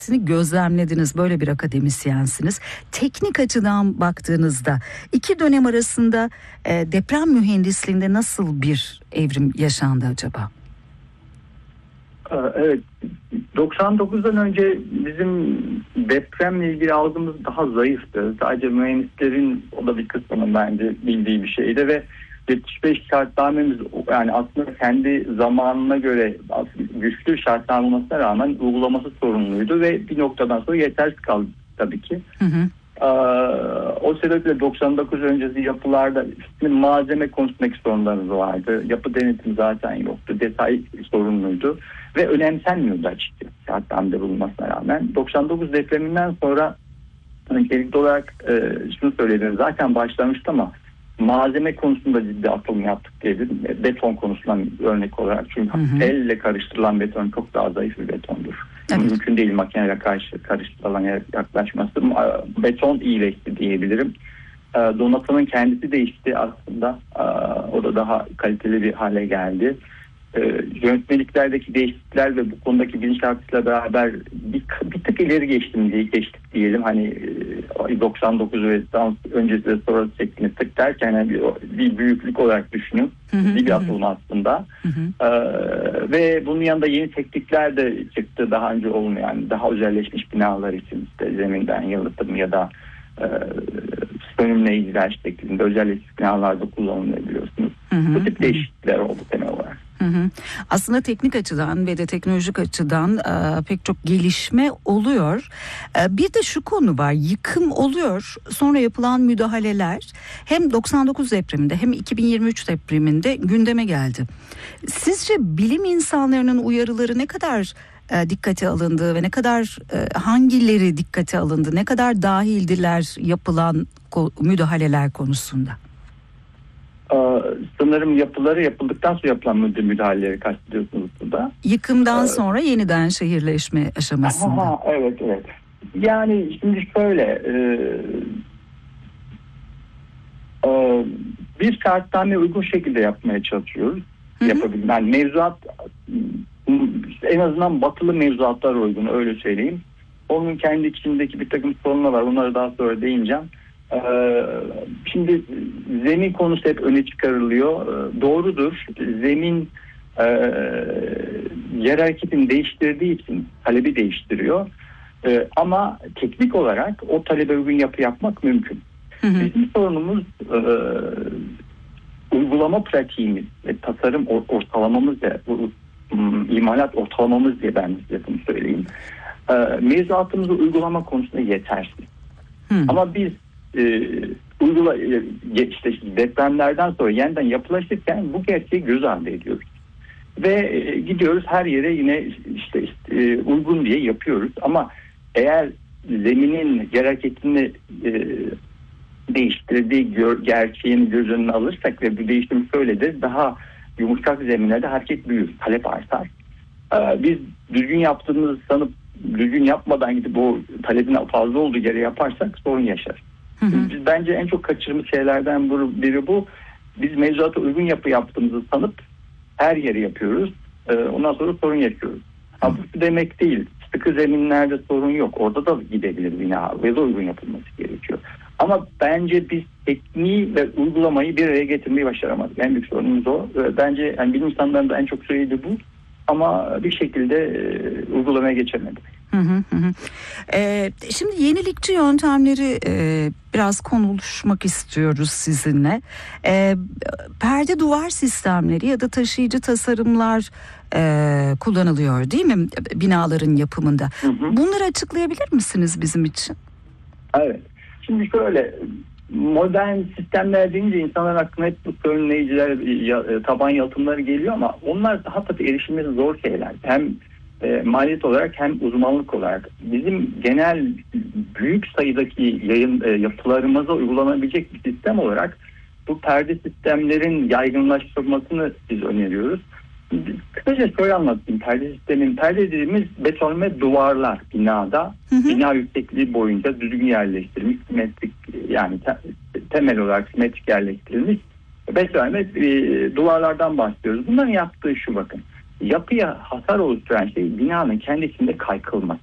gözlemlediniz, böyle bir akademisyensiniz. Teknik açıdan baktığınızda iki dönem arasında deprem mühendisliğinde nasıl bir evrim yaşandı acaba? Evet, 99'dan önce bizim depremle ilgili algımız daha zayıftı. Sadece mühendislerin, o da bir kısmının bence bildiği bir şeydi ve 75 şartnamemiz, yani aslında kendi zamanına göre güçlü şartname olmasına rağmen uygulaması sorunluydu ve bir noktadan sonra yetersiz kaldı tabii ki. Hı hı. O sebeple 99 öncesi yapılarda malzeme konusundaki sorunlarımız vardı. Yapı denetimi zaten yoktu. Detay sorunluydu ve önemsenmiyordu açıkçası şartnamede bulunmasına rağmen. 99 depreminden sonra öncelikli olarak şunu söyledim, zaten başlamıştı ama malzeme konusunda ciddi atılım yaptık diyebilirim. Beton konusundan örnek olarak. Çünkü elle karıştırılan beton çok daha zayıf bir betondur. Evet. Mümkün değil makineyle karıştırılan yaklaşması. Beton iyileşti diyebilirim. Donatımın kendisi değişti aslında. O da daha kaliteli bir hale geldi. Yönetmeliklerdeki değişiklikler ve bu konudaki bilinçaltıyla beraber bir tık ileri geçtik diyelim. Hani 99 ve öncesi ve sonrası şeklinde tık derken yani bir büyüklük olarak düşünün. Bir atılım aslında. Ve bunun yanında yeni teknikler de çıktı, daha önce olmayan, daha özelleşmiş binalar için işte zeminden yalıtım ya da sönümleyiciler şeklinde özelleşmiş binalarda kullanılabiliyorsunuz. Bu tip değişiklikler oldu temel olarak. Aslında teknik açıdan ve de teknolojik açıdan pek çok gelişme oluyor. Bir de şu konu var, yıkım oluyor, sonra yapılan müdahaleler hem 99 depreminde hem 2023 depreminde gündeme geldi. Sizce bilim insanlarının uyarıları ne kadar dikkate alındı ve ne kadar hangileri dikkate alındı, ne kadar dahildiler yapılan müdahaleler konusunda? Sanırım yapıları yapıldıktan sonra yapılan müdahaleleri kastediyorsunuz burada. Yıkımdan sonra yeniden şehirleşme aşamasında. Evet. Yani şimdi şöyle bir şartnameye uygun şekilde yapmaya çalışıyoruz. Yani mevzuat en azından batılı mevzuatlar uygun, öyle söyleyeyim. Onun kendi içindeki bir takım sorunlar var. Onları daha sonra değineceğim. Şimdi zemin konusu hep öne çıkarılıyor. Doğrudur. Zemin yer hareketini değiştirdiği için talebi değiştiriyor. Ama teknik olarak o talebe uygun yapı yapmak mümkün. Bizim sorunumuz uygulama pratiğimiz ve tasarım ortalamamız imalat ortalamamız diye ben size bunu söyleyeyim. Mevzuatımızı uygulama konusunda yetersiz. Ama biz işte depremlerden sonra yeniden yapılaşırken bu gerçeği göz ardı ediyoruz. Ve gidiyoruz her yere yine işte uygun diye yapıyoruz. Ama eğer zeminin yer hareketini değiştirdiği gerçeğini göz önüne alırsak ve bu değişim şöyledir, daha yumuşak zeminlerde hareket büyür, talep artar. Biz düzgün yaptığımızı sanıp düzgün yapmadan gidip o talebin fazla olduğu yere yaparsak sorun yaşar. Biz bence en çok kaçırdığımız şeylerden biri bu. Biz mevzuata uygun yapı yaptığımızı sanıp her yeri yapıyoruz. Ondan sonra sorun yaşıyoruz. Ama bu demek değil. Sıkı zeminlerde sorun yok. Orada da gidebilir bina ve de uygun yapılması gerekiyor. Ama bence biz tekniği ve uygulamayı bir araya getirmeyi başaramadık. En büyük sorunumuz o. Bence yani bilim insanlarının da en çok söylediği bu. Ama bir şekilde uygulamaya geçemedik. Şimdi yenilikçi yöntemleri biraz konuşmak istiyoruz sizinle. Perde duvar sistemleri ya da taşıyıcı tasarımlar kullanılıyor değil mi binaların yapımında? Bunları açıklayabilir misiniz bizim için? Evet. Şimdi şöyle, modern sistemler deyince insanların aklına hep bu fönleyiciler, taban yalıtımları geliyor ama onlar daha tabii erişilmesi zor şeyler. Hem maliyet olarak hem uzmanlık olarak. Bizim genel büyük sayıdaki yapılarımıza uygulanabilecek bir sistem olarak bu perde sistemlerin yaygınlaştırılmasını biz öneriyoruz. Kısaca şöyle anlatayım perde sistemin. Perde dediğimiz beton ve duvarlar binada. Bina yüksekliği boyunca düzgün yerleştirilmiş, simetrik, yani temel olarak simetrik yerleştirilmiş beton ve duvarlardan bahsediyoruz. Bunların yaptığı şu, bakın. Yapıya hasar oluşturan şey binanın kendi içinde kaykılması.